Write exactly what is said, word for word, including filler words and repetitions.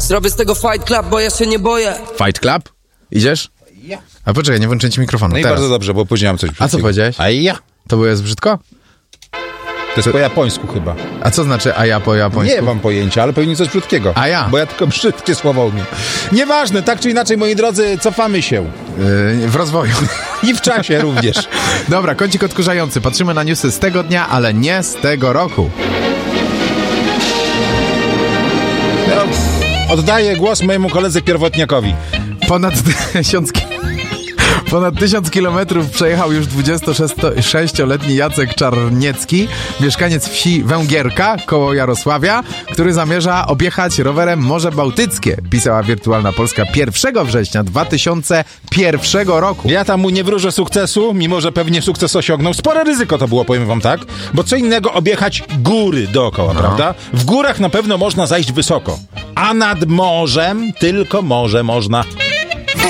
Zrobię z tego Fight Club, bo ja się nie boję. Fight Club? Idziesz? Ja. A poczekaj, nie włączę ci mikrofonu. No i teraz. bardzo dobrze, bo powiedziałem coś brzydkiego. A co powiedziałeś? A ja. To było jest brzydko? To jest po japońsku chyba. A co znaczy a ja po japońsku? Nie mam pojęcia, ale pewnie coś brzydkiego. A ja? Bo ja tylko brzydkie słowa umiem. Nieważne, tak czy inaczej, moi drodzy, cofamy się. Yy, w rozwoju. I w czasie również. Dobra, kącik odkurzający. Patrzymy na newsy z tego dnia, ale nie z tego roku. No, oddaję głos mojemu koledze pierwotniakowi. Ponad tysiąc... Ponad tysiąc kilometrów przejechał już dwudziestosześcioletni Jacek Czarniecki, mieszkaniec wsi Węgierka koło Jarosławia, który zamierza objechać rowerem Morze Bałtyckie, pisała Wirtualna Polska pierwszego września dwa tysiące pierwszego roku. Ja tam mu nie wróżę sukcesu, mimo że pewnie sukces osiągnął. Spore ryzyko to było, powiem wam tak, bo co innego objechać góry dookoła, no. prawda? W górach na pewno można zajść wysoko, a nad morzem tylko morze można.